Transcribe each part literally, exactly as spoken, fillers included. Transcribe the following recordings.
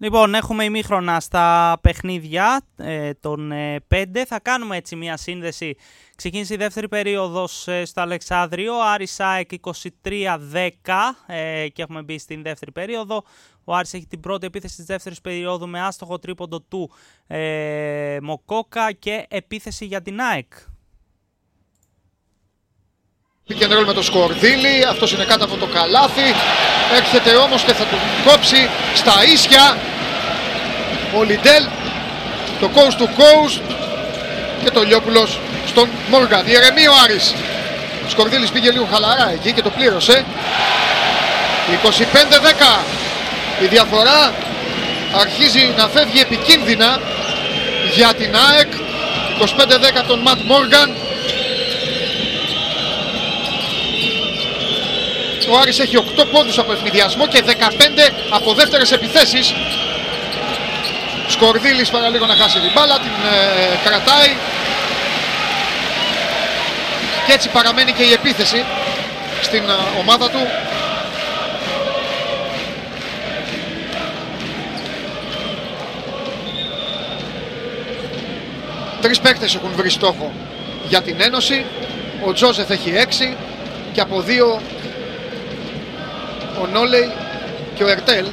Λοιπόν, έχουμε ημίχρονα στα παιχνίδια ε, των ε, πέντε. Θα κάνουμε έτσι μια σύνδεση. Ξεκίνησε η δεύτερη περίοδος ε, στο Αλεξάνδριο. Άρης ΑΕΚ είκοσι τρία δέκα ε, και έχουμε μπει στην δεύτερη περίοδο. Ο Άρης έχει την πρώτη επίθεση της δεύτερης περίοδου με άστοχο τρίποντο του ε, Μοκόκα και επίθεση για την ΑΕΚ. Pick and roll με το Σκορδίλη, αυτός είναι κάτω από το καλάθι. Έρχεται όμως και θα τον κόψει στα ίσια ο Λιντέλ, το coast to coast και το Λιόπουλος στον Μόργαν. Ηρεμεί ο Άρης. Ο Σκορδίλης πήγε λίγο χαλαρά εκεί και το πλήρωσε. είκοσι πέντε δέκα. Η διαφορά αρχίζει να φεύγει επικίνδυνα για την ΑΕΚ. είκοσι πέντε δέκα τον Ματ Μόργαν. Ο Άρης έχει οκτώ πόντους από ευνηδιασμό και δεκαπέντε από δεύτερες επιθέσεις. Σκορδίλης παραλίγο να χάσει την μπάλα, την ε, κρατάει. Και έτσι παραμένει και η επίθεση στην ε, ομάδα του. Τρεις παίκτες έχουν βρει στόχο για την Ένωση. Ο Τζόζεφ έχει έξι και από δύο ο Νόλεϊ και ο Ερτέλ.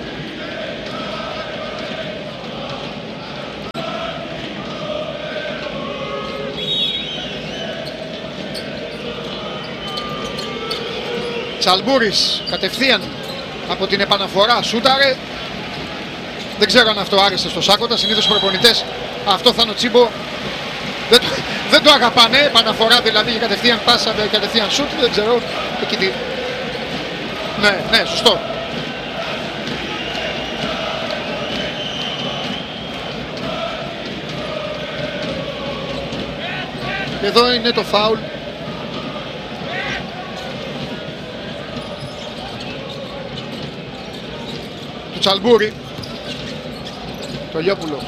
Τσαλμπούρης κατευθείαν από την επαναφορά σούταρε. Δεν ξέρω αν αυτό άρεσε στο Σάκοτα. Συνήθως οι προπονητές αυτό θα είναι ο Τσίμπο. Δεν το, δεν το αγαπάνε. Επαναφορά δηλαδή και κατευθείαν πάσα, κατευθείαν σούτ. Δεν ξέρω. Εκεί τι. Ναι, ναι, σωστό. Εδώ είναι το φάουλ του Τσαλμπούρη. Το Λιόπουλο.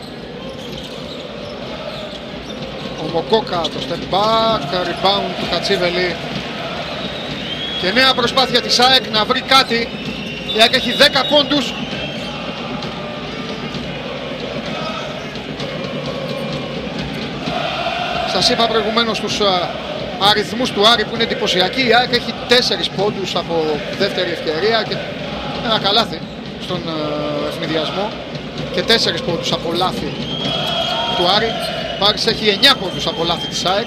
Ο Μοκόκα, το step back, rebound του Κατσίβελη. Και νέα προσπάθεια της ΑΕΚ να βρει κάτι. Η ΑΕΚ έχει δέκα πόντους. Σας είπα προηγουμένως τους αριθμούς του Άρη που είναι εντυπωσιακοί. Η ΑΕΚ έχει τέσσερις πόντους από δεύτερη ευκαιρία και ένα καλάθι στον ευνηδιασμό και τέσσερις πόντους από λάθη του Άρη. Ο Άρης έχει εννιά πόντους από λάθη της ΑΕΚ.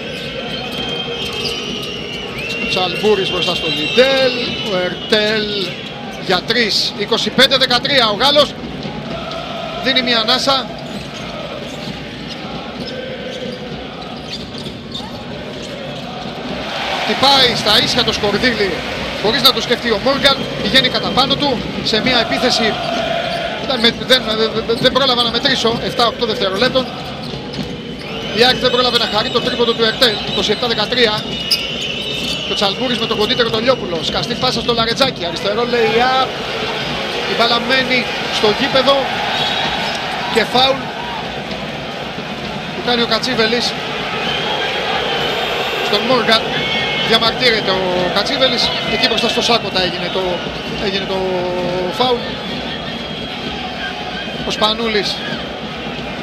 Τσαλμπούρης μπροστά στο Λιντέλ, ο Ερτέλ για τρεις, είκοσι πέντε δεκατρία. Ο Γάλλος δίνει μια ανάσα. Χτυπάει στα ίσια το Σκορδίλη χωρίς να το σκεφτεί ο Μόργαν. Πηγαίνει κατά πάνω του σε μια επίθεση. Δεν, δεν, δεν, δεν πρόλαβα να μετρήσω επτά οκτώ δευτερολέπτων. Η ΑΕΚ δεν πρόλαβε να χαρεί το τρίποντο του Ερτέλ, είκοσι επτά δεκατρία. Ο Τσαλμπούρης με τον κοντύτερο τον Λιόπουλο. Σκαστή πάσα στο Λαρετζάκι. Αριστερό λέει up. Η μπάλα μένει στο γήπεδο. Και φάουλ που κάνει ο Κατσίβελης στον Μόργαν. Διαμαρτύρεται ο Κατσίβελης. Εκεί μπροστά στο Σάκοτα έγινε το, έγινε το φάουλ. Ο Σπανούλης